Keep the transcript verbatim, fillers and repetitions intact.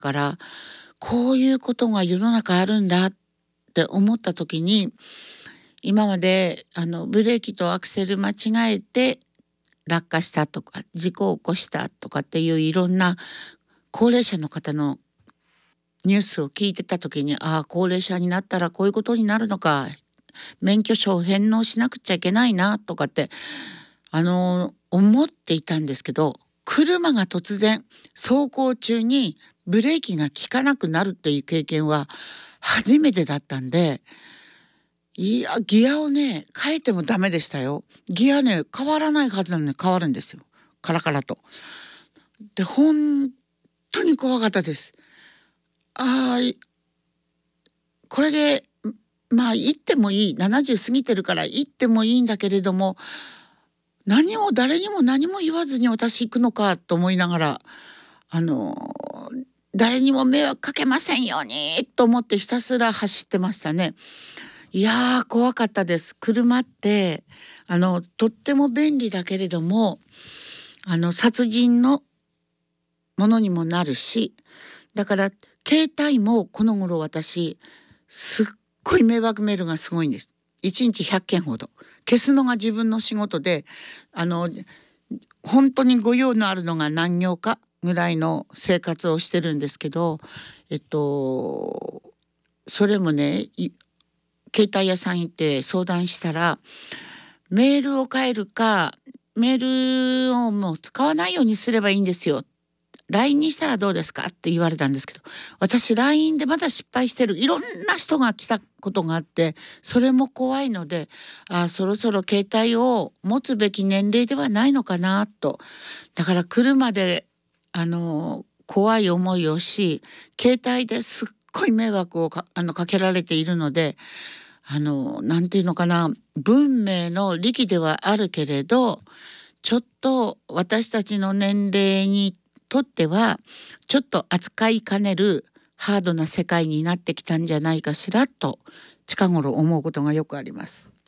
から、こういうことが世の中あるんだって思った時に、今まであのブレーキとアクセル間違えて落下したとか事故を起こしたとかっていういろんな高齢者の方のニュースを聞いてた時に、ああ高齢者になったらこういうことになるのか、免許証を返納しなくちゃいけないなとかってあの思っていたんですけど、車が突然走行中にブレーキが効かなくなるっていう経験は初めてだったんで、いやギアをね変えてもダメでしたよ。ギアね変わらないはずなのに変わるんですよ、カラカラと。で本当に怖かったです。ああこれでまあ行ってもいい、ななじゅう過ぎてるから行ってもいいんだけれども、何も誰にも何も言わずに私行くのかと思いながら、あの誰にも迷惑かけませんようにと思ってひたすら走ってましたね。いやー怖かったです。車ってあのとっても便利だけれども、あの殺人のものにもなるし、だから携帯もこの頃私すっごい迷惑メールがすごいんです。いちにちひゃっけんほど消すのが自分の仕事で、あの本当にご用のあるのが何行かぐらいの生活をしてるんですけど、えっとそれもね携帯屋さん行って相談したら、メールを変えるかメールをもう使わないようにすればいいんですよ、ライン にしたらどうですかって言われたんですけど、私 ライン でまだ失敗してる、いろんな人が来たことがあってそれも怖いので、あそろそろ携帯を持つべき年齢ではないのかなと。だから車であの怖い思いをし、携帯ですっごい迷惑をかあのかけられているので、あのなんていうのかな、文明の利器ではあるけれど、ちょっと私たちの年齢にとってはちょっと扱いかねるハードな世界になってきたんじゃないかしらと近頃思うことがよくあります。